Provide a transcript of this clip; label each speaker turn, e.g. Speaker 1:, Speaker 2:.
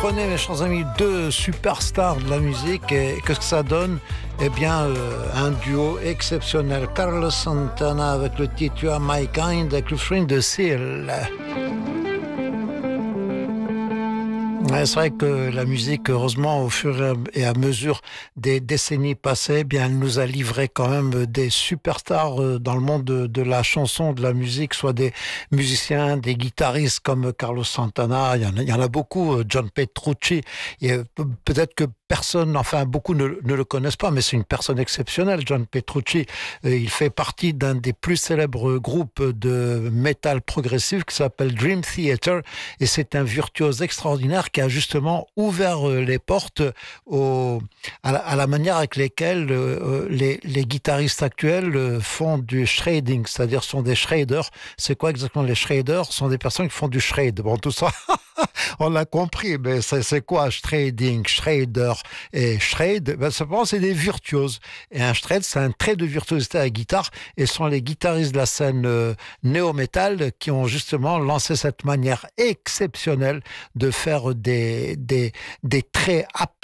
Speaker 1: prenez, mes chers amis, deux superstars de la musique et qu'est-ce que ça donne? Eh bien, un duo exceptionnel. Carlos Santana avec le titre You Are My Kind avec le featuring de Seal. Ouais, c'est vrai que la musique, heureusement, au fur et à mesure des décennies passées, eh bien, elle nous a livré quand même des superstars dans le monde de la chanson, de la musique, soit des musiciens, des guitaristes comme Carlos Santana, il y en a beaucoup, John Petrucci, et peut-être que personne, enfin beaucoup ne le connaissent pas, mais c'est une personne exceptionnelle, John Petrucci. Il fait partie d'un des plus célèbres groupes de métal progressif qui s'appelle Dream Theater, et c'est un virtuose extraordinaire qui a justement ouvert les portes à la manière avec lesquelles les guitaristes actuels font du shredding, c'est-à-dire sont des shredders. C'est quoi exactement les shredders? Ce sont des personnes qui font du shred. Bon, tout ça, on l'a compris, mais c'est quoi shredding, shredder et shred? Ben, simplement, c'est des virtuoses. Et un shred, c'est un trait de virtuosité à la guitare, et ce sont les guitaristes de la scène néo-metal qui ont justement lancé cette manière exceptionnelle de faire des traits